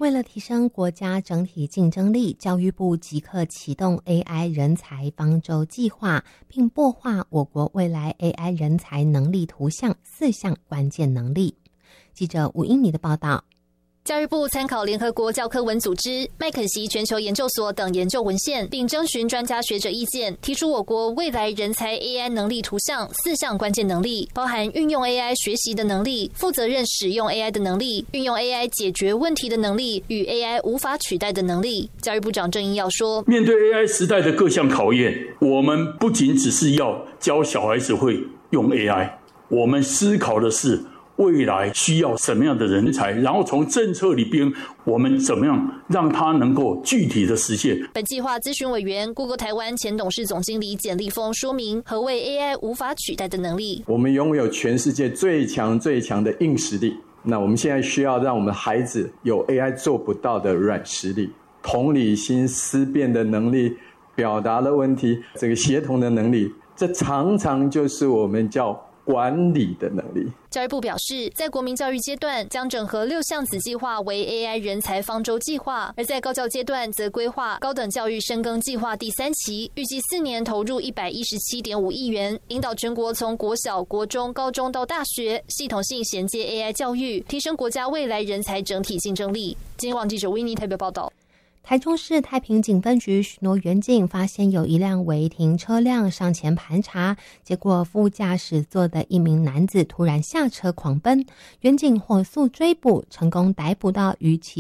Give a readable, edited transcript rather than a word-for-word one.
为了提升国家整体竞争力，教育部即刻启动 AI 人才方舟计划，并擘画我国未来 AI 人才能力图像4项关键能力。记者吴英妮的报道。 教育部参考联合国教科文组织、麦肯锡全球研究所等研究文献，并征询专家学者意见，提出我国未来人才 AI 能力图像4项关键能力，包含运用 AI 学习的能力、负责任使用 AI 的能力、运用 AI 解决问题的能力与 AI 无法取代的能力。教育部长郑英耀说， 面对 AI 时代的各项考验，我们不仅只是要教小孩子会用 AI， 我们思考的是未来需要什么样的人才，然后从政策里边我们怎么样让它能够具体的实现。 本计划咨询委员 Google 台湾前董事总经理简立峰说明何谓 AI 无法取代的能力。 我们拥有全世界最强的硬实力，那我们现在需要让我们的孩子有 AI 做不到的软实力，同理心、思辨的能力、表达的问题，这个协同的能力，这常常就是我们叫管理的能力。 教育部表示，在国民教育阶段将整合6项子计划为 AI 人才方舟计划，而在高教阶段则规划高等教育深耕计划第3期，预计4年投入117.5亿元，引导全国从国小、国中、高中到大学，系统性衔接 AI 教育，提升国家未来人才整体竞争力。今天网记者维尼台北报道。 台中市太平警分局巡逻员警发现有一辆违停车辆上前盘查，结果副驾驶座的一名男子突然下车狂奔，员警火速追捕，成功逮捕到与其